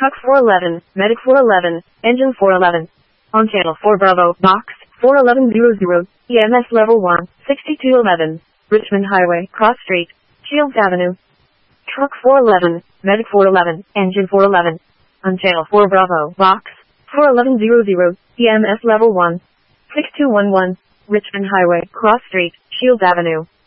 Truck 411, Medic 411, Engine 411. On Channel 4 Bravo, Box 41100, EMS Level 1, 6211, Richmond Highway, Cross Street, Shields Avenue. Truck 411, Medic 411, Engine 411. On Channel 4 Bravo, Box 41100, EMS Level 1, 6211, Richmond Highway, Cross Street, Shields Avenue.